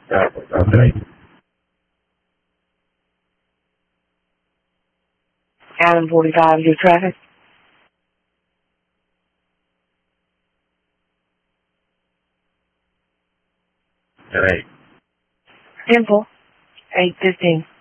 Okay. Adam 45, your traffic. At 8. Temple, 8:15.